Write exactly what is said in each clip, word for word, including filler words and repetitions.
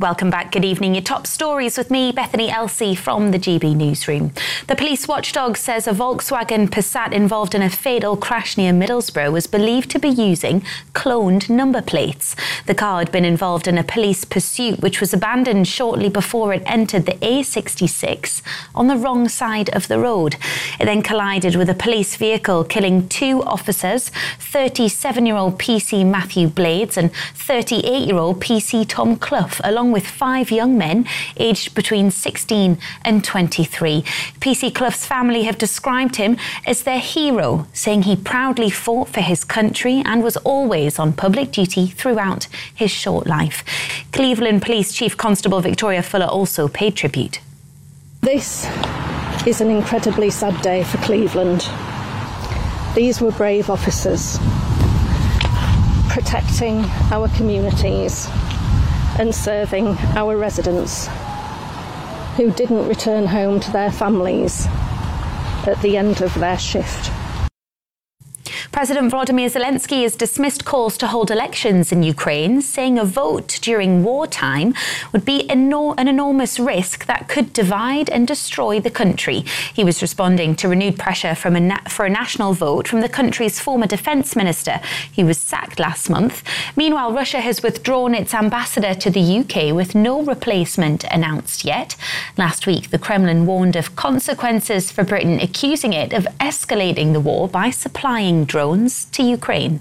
Welcome back. Good evening. Your top stories with me, Bethany Elsey from the G B Newsroom. The police watchdog says a Volkswagen Passat involved in a fatal crash near Middlesbrough was believed to be using cloned number plates. The car had been involved in a police pursuit which was abandoned shortly before it entered the A sixty-six on the wrong side of the road. It then collided with a police vehicle, killing two officers, thirty-seven-year-old P C Matthew Blades and thirty-eight-year-old P C Tom Clough, along with five young men aged between sixteen and twenty-three. P C Clough's family have described him as their hero, saying he proudly fought for his country and was always on public duty throughout his short life. Cleveland Police Chief Constable Victoria Fuller also paid tribute. This is an incredibly sad day for Cleveland. These were brave officers protecting our communities and serving our residents who didn't return home to their families at the end of their shift. President Volodymyr Zelensky has dismissed calls to hold elections in Ukraine, saying a vote during wartime would be an enormous risk that could divide and destroy the country. He was responding to renewed pressure from a na- for a national vote from the country's former defence minister. He was sacked last month. Meanwhile, Russia has withdrawn its ambassador to the U K with no replacement announced yet. Last week, the Kremlin warned of consequences for Britain, accusing it of escalating the war by supplying drones to Ukraine.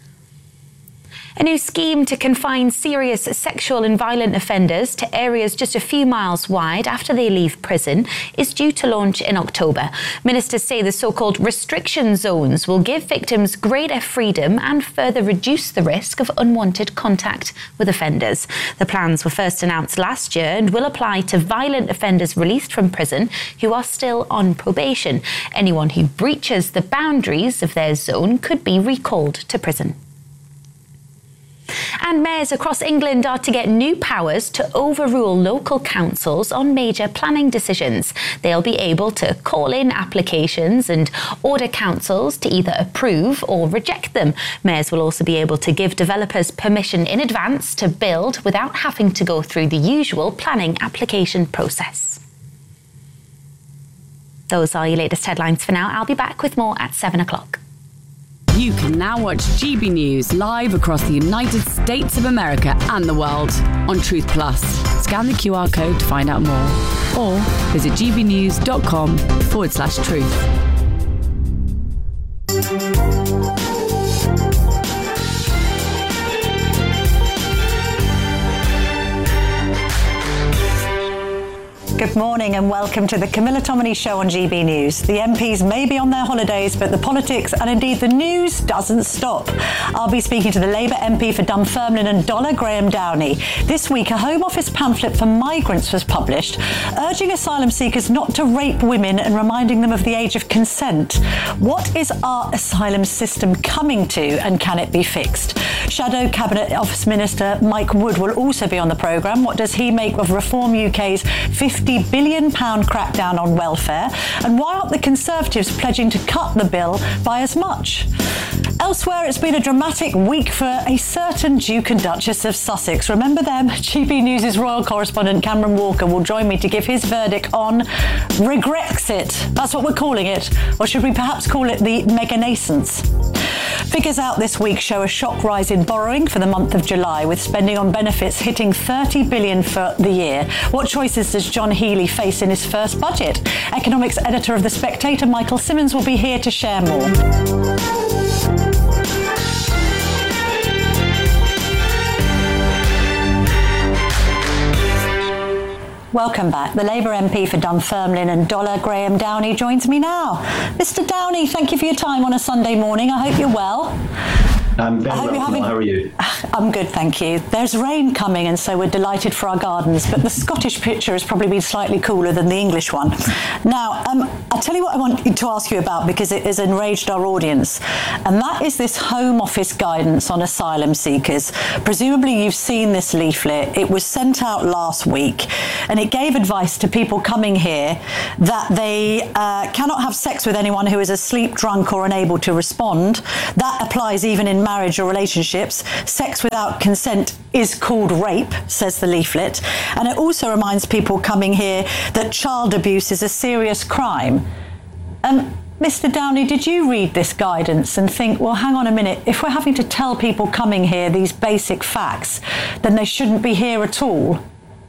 A new scheme to confine serious sexual and violent offenders to areas just a few miles wide after they leave prison is due to launch in October. Ministers say the so-called restriction zones will give victims greater freedom and further reduce the risk of unwanted contact with offenders. The plans were first announced last year and will apply to violent offenders released from prison who are still on probation. Anyone who breaches the boundaries of their zone could be recalled to prison. And mayors across England are to get new powers to overrule local councils on major planning decisions. They'll be able to call in applications and order councils to either approve or reject them. Mayors will also be able to give developers permission in advance to build without having to go through the usual planning application process. Those are your latest headlines for now. I'll be back with more at seven o'clock. You can now watch G B News live across the United States of America and the world on Truth Plus. Scan the Q R code to find out more or visit gbnews.com forward slash truth. Good morning and welcome to the Camilla Tominey Show on G B News. The M Ps may be on their holidays, but the politics and indeed the news doesn't stop. I'll be speaking to the Labour M P for Dunfermline and Dollar, Graham Downey. This week, a Home Office pamphlet for migrants was published, urging asylum seekers not to rape women and reminding them of the age of consent. What is our asylum system coming to, and can it be fixed? Shadow Cabinet Office Minister Mike Wood will also be on the programme. What does he make of Reform U K's fifty billion pounds crackdown on welfare? And why aren't the Conservatives pledging to cut the bill by as much? Elsewhere, it's been a dramatic week for a certain Duke and Duchess of Sussex. Remember them? G B News' royal correspondent Cameron Walker will join me to give his verdict on Regrexit. That's what we're calling it. Or should we perhaps call it the Meghanascence? Figures out this week show a shock rise in borrowing for the month of July, with spending on benefits hitting thirty billion dollars for the year. What choices does John Healey face in his first budget? Economics editor of The Spectator, Michael Simmons, will be here to share more. Welcome back. The Labour M P for Dunfermline and Dollar, Graham Downey, joins me now. Mister Downey, thank you for your time on a Sunday morning. I hope you're well. I'm very well. Having... How are you? I'm good, thank you. There's rain coming, and so we're delighted for our gardens, but the Scottish picture has probably been slightly cooler than the English one. Now, um, I'll tell you what I wanted to ask you about, because it has enraged our audience, and that is this Home Office guidance on asylum seekers. Presumably you've seen this leaflet. It was sent out last week, and it gave advice to people coming here that they uh, cannot have sex with anyone who is asleep, drunk, or unable to respond. That applies even in marriage or relationships. Sex without consent is called rape, says the leaflet. And it also reminds people coming here that child abuse is a serious crime. Um, Mister Downey, did you read this guidance and think, well, hang on a minute, if we're having to tell people coming here these basic facts, then they shouldn't be here at all?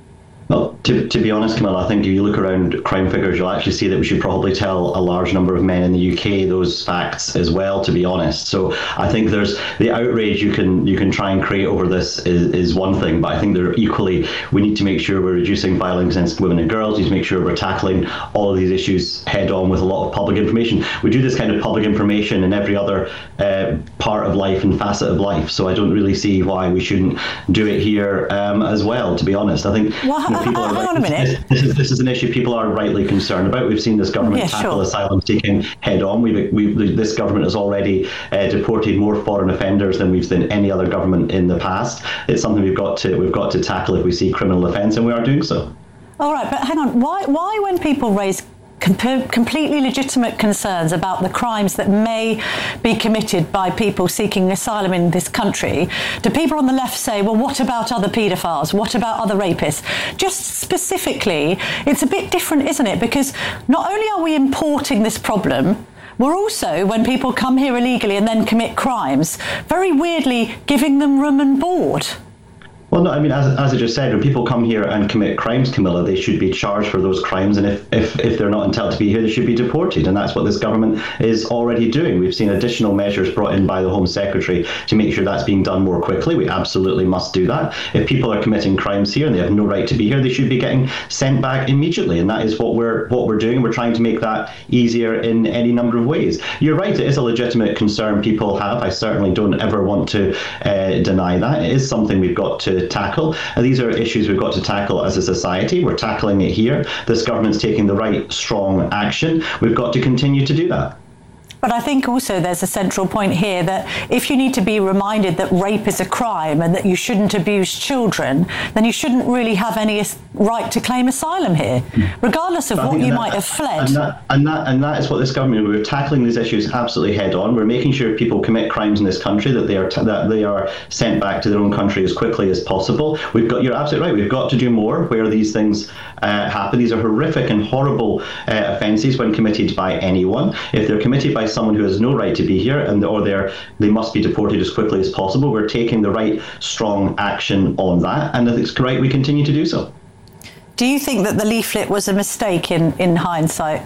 Well, to, to be honest, Camilla, I think if you look around crime figures, you'll actually see that we should probably tell a large number of men in the U K those facts as well, to be honest. So I think there's the outrage you can you can try and create over this is, is one thing, but I think there equally we need to make sure we're reducing violence against women and girls. We need to make sure we're tackling all of these issues head on with a lot of public information. We do this kind of public information in every other uh, part of life and facet of life, so I don't really see why we shouldn't do it here um, as well, to be honest. I think well, you know, people uh, are hang right, on a minute. This is, this is an issue people are rightly concerned about. We've seen this government yeah, tackle sure. asylum seeking head on. We've, we've, this government has already uh, deported more foreign offenders than we've seen any other government in the past. It's something we've got to we've got to tackle if we see criminal offence, and we are doing so. All right, but hang on. Why why when people raise Com- completely legitimate concerns about the crimes that may be committed by people seeking asylum in this country, do people on the left say, well, what about other paedophiles? What about other rapists? Just specifically, it's a bit different, isn't it? Because not only are we importing this problem, we're also, when people come here illegally and then commit crimes, very weirdly giving them room and board. Well, no, I mean, as, as I just said, when people come here and commit crimes, Camilla, they should be charged for those crimes. And if, if, if they're not entitled to be here, they should be deported. And that's what this government is already doing. We've seen additional measures brought in by the Home Secretary to make sure that's being done more quickly. We absolutely must do that. If people are committing crimes here and they have no right to be here, they should be getting sent back immediately. And that is what we're what we're doing. We're trying to make that easier in any number of ways. You're right, it is a legitimate concern people have. I certainly don't ever want to uh, deny that. It is something we've got to tackle. And these are issues we've got to tackle as a society. We're tackling it here. This government's taking the right, strong action. We've got to continue to do that. But I think also there's a central point here that if you need to be reminded that rape is a crime and that you shouldn't abuse children, then you shouldn't really have any right to claim asylum here, regardless of what you that, might have fled. And that, and, that, and that is what this government, we're tackling these issues absolutely head on. We're making sure if people commit crimes in this country that they are t- that they are sent back to their own country as quickly as possible. We've got, you're absolutely right, we've got to do more where these things uh, happen. These are horrific and horrible uh, offences when committed by anyone. If they're committed by someone who has no right to be here, and or they're they must be deported as quickly as possible. We're taking the right, strong action on that, and if it's correct, we continue to do so. Do you think that the leaflet was a mistake in, in hindsight?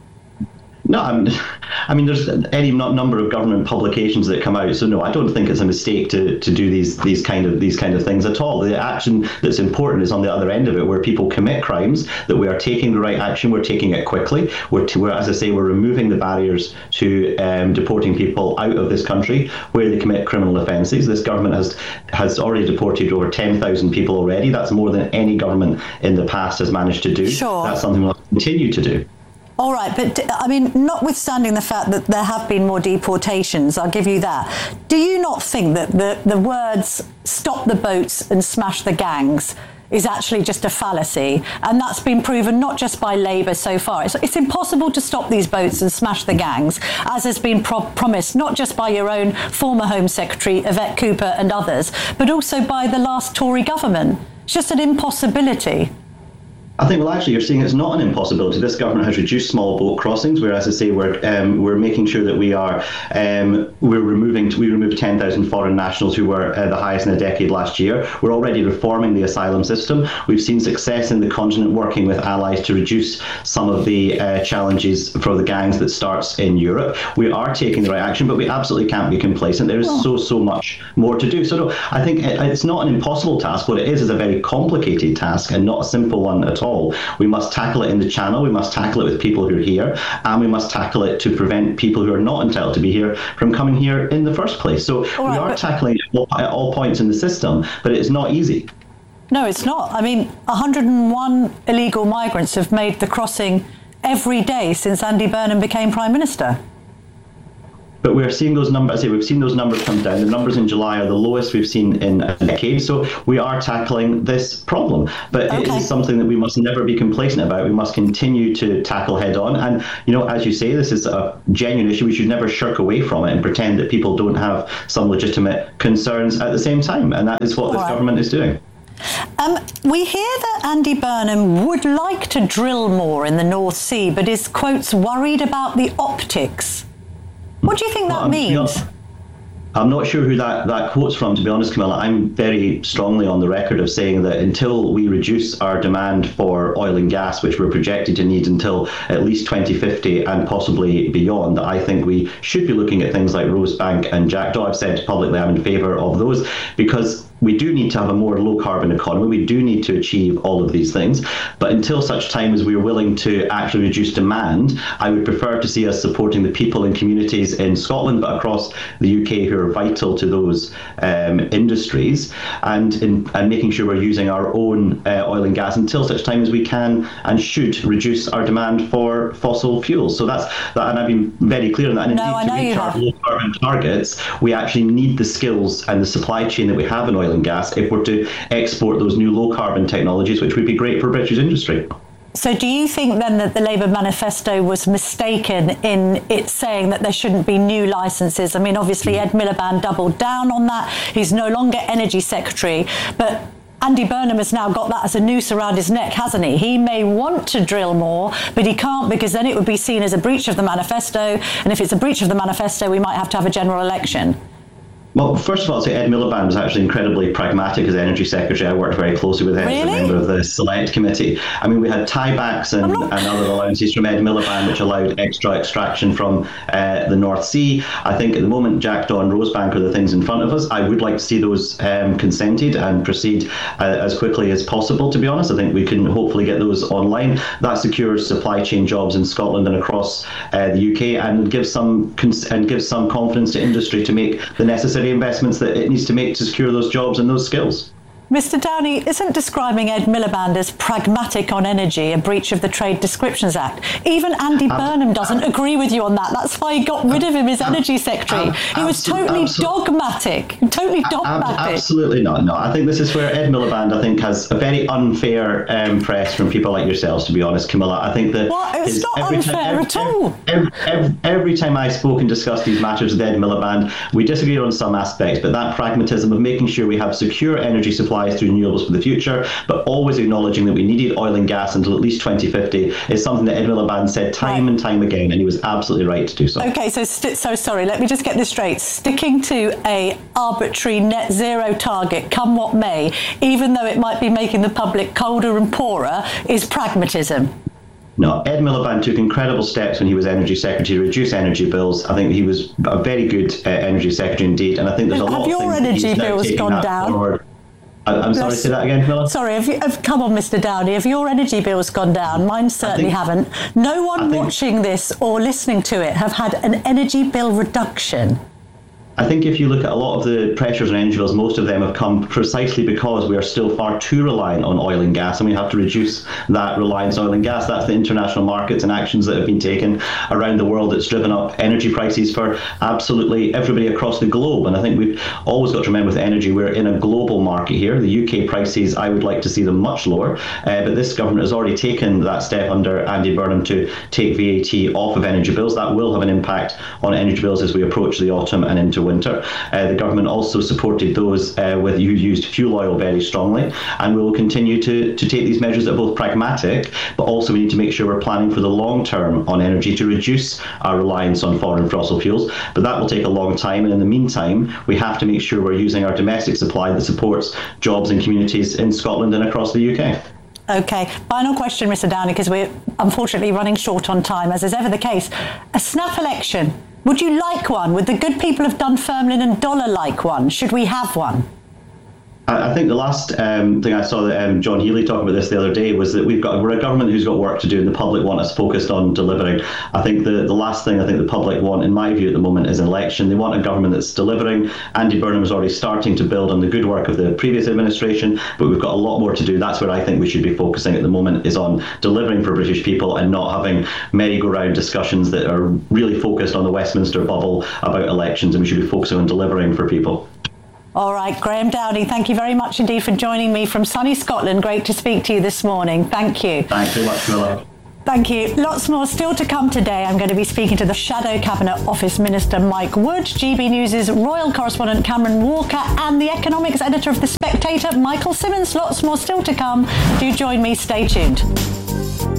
No, I'm, I mean, there's any number of government publications that come out, so no, I don't think it's a mistake to, to do these these kind of these kind of things at all. The action that's important is on the other end of it, where people commit crimes. That we are taking the right action, we're taking it quickly. We're, to, we're as I say, we're removing the barriers to um, deporting people out of this country where they commit criminal offences. This government has has already deported over ten thousand people already. That's more than any government in the past has managed to do. Sure. That's something we'll continue to do. All right, but I mean, notwithstanding the fact that there have been more deportations, I'll give you that. Do you not think that the, the words stop the boats and smash the gangs is actually just a fallacy? And that's been proven not just by Labour so far. It's, it's impossible to stop these boats and smash the gangs, as has been pro- promised not just by your own former Home Secretary, Yvette Cooper, and others, but also by the last Tory government. It's just an impossibility. I think, well, actually, you're seeing it's not an impossibility. This government has reduced small boat crossings, whereas, as I say, we're um, we're making sure that we are um, we're removing we removed ten thousand foreign nationals who were uh, the highest in a decade last year. We're already reforming the asylum system. We've seen success in the continent working with allies to reduce some of the uh, challenges for the gangs that starts in Europe. We are taking the right action, but we absolutely can't be complacent. There is oh. so so much more to do. So no, I think it's not an impossible task. What it is is a very complicated task and not a simple one at all. All. We must tackle it in the channel, we must tackle it with people who are here, and we must tackle it to prevent people who are not entitled to be here from coming here in the first place. So right, we are but... tackling it at all points in the system, but it's not easy. No, it's not. I mean, one hundred and one illegal migrants have made the crossing every day since Andy Burnham became Prime Minister. but we're seeing those numbers. I say we've seen those numbers come down. The numbers in July are the lowest we've seen in a decade. So we are tackling this problem, but okay. it is something that we must never be complacent about. We must continue to tackle head on. And you know, as you say, this is a genuine issue. We should never shirk away from it and pretend that people don't have some legitimate concerns at the same time. And that is what All this right. government is doing. Um, we hear that Andy Burnham would like to drill more in the North Sea, but is, quotes, worried about the optics. What do you think that well, means? You know, I'm not sure who that, that quote's from, to be honest, Camilla. I'm very strongly on the record of saying that until we reduce our demand for oil and gas, which we're projected to need until at least twenty fifty and possibly beyond, I think we should be looking at things like Rosebank and Jackdaw. I've said publicly I'm in favour of those because we do need to have a more low carbon economy. We do need to achieve all of these things. But until such time as we are willing to actually reduce demand, I would prefer to see us supporting the people and communities in Scotland, but across the U K who are vital to those um, industries, and, in, and making sure we're using our own uh, oil and gas until such time as we can and should reduce our demand for fossil fuels. So that's that, and I've been very clear on that. And no, indeed, to reach our low carbon targets, we actually need the skills and the supply chain that we have in oil and gas if we're to export those new low carbon technologies, which would be great for British industry. So do you think then that the Labour manifesto was mistaken in it saying that there shouldn't be new licences? I mean, obviously Ed Miliband doubled down on that. He's no longer Energy Secretary, but Andy Burnham has now got that as a noose around his neck, hasn't he? He may want to drill more, but he can't, because then it would be seen as a breach of the manifesto. And if it's a breach of the manifesto, we might have to have a general election. Well, first of all, I'd say Ed Miliband was actually incredibly pragmatic as Energy Secretary. I worked very closely with him really? as a member of the Select Committee. I mean, we had tiebacks and, and other allowances from Ed Miliband, which allowed extra extraction from uh, the North Sea. I think at the moment, Jackdaw and Rosebank are the things in front of us. I would like to see those um, consented and proceed uh, as quickly as possible, to be honest. I think we can hopefully get those online. That secures supply chain jobs in Scotland and across uh, the U K, and gives some cons- and gives some confidence to industry to make the necessary investments that it needs to make to secure those jobs and those skills. Mister Downey, isn't describing Ed Miliband as pragmatic on energy a breach of the Trade Descriptions Act? Even Andy um, Burnham doesn't um, agree with you on that. That's why he got rid of him as um, Energy Secretary. Um, he was totally absolutely, dogmatic. Totally dogmatic. Um, absolutely not. No, I think this is where Ed Miliband, I think, has a very unfair um, press from people like yourselves, to be honest, Camilla. I think that well, it's his, not unfair time, every, at all. Every, every, every time I spoke and discussed these matters with Ed Miliband, we disagreed on some aspects, but that pragmatism of making sure we have secure energy supply through renewables for the future, but always acknowledging that we needed oil and gas until at least twenty fifty is something that Ed Miliband said time right. and time again, and he was absolutely right to do so. Okay, so st- so sorry, let me just get this straight. Sticking to a arbitrary net zero target, come what may, even though it might be making the public colder and poorer, is pragmatism. No, Ed Miliband took incredible steps when he was Energy Secretary to reduce energy bills. I think he was a very good uh, Energy Secretary indeed, and I think there's a lot of things that he's now taking that forward. Have your energy bills gone down? I'm sorry, say that again, Camilla? Sorry, have you, have, come on, Mister Downey, have your energy bills gone down? Mine certainly think, haven't. No one think, watching this or listening to it have had an energy bill reduction. I think if you look at a lot of the pressures on energy bills, most of them have come precisely because we are still far too reliant on oil and gas, and we have to reduce that reliance on oil and gas. That's the international markets and actions that have been taken around the world that's driven up energy prices for absolutely everybody across the globe. And I think we've always got to remember with energy, we're in a global market here. The U K prices, I would like to see them much lower, uh, but this government has already taken that step under Andy Burnham to take V A T off of energy bills. That will have an impact on energy bills as we approach the autumn and into winter. Uh, the government also supported those uh, with who used fuel oil very strongly, and we will continue to, to take these measures that are both pragmatic, but also we need to make sure we're planning for the long term on energy to reduce our reliance on foreign fossil fuels. But that will take a long time, and in the meantime, we have to make sure we're using our domestic supply that supports jobs and communities in Scotland and across the U K. OK, final question, Mister Downey, because we're unfortunately running short on time, as is ever the case. A snap election. Would you like one? Would the good people of Dunfermline and Dollar like one? Should we have one? I think the last um, thing I saw that um, John Healey talk about this the other day was that we've got we're a government who's got work to do, and the public want us focused on delivering. I think the, the last thing I think the public want, in my view at the moment, is an election. They want a government that's delivering. Andy Burnham is already starting to build on the good work of the previous administration, but we've got a lot more to do. That's where I think we should be focusing at the moment, is on delivering for British people and not having merry-go-round discussions that are really focused on the Westminster bubble about elections, and we should be focusing on delivering for people. All right, Graham Dowdy, thank you very much indeed for joining me from sunny Scotland. Great to speak to you this morning. Thank you. Thanks very much, Camilla. Thank you. Lots more still to come today. I'm going to be speaking to the Shadow Cabinet Office Minister Mike Wood, G B News' royal correspondent Cameron Walker, and the economics editor of The Spectator, Michael Simmons. Lots more still to come. Do join me. Stay tuned.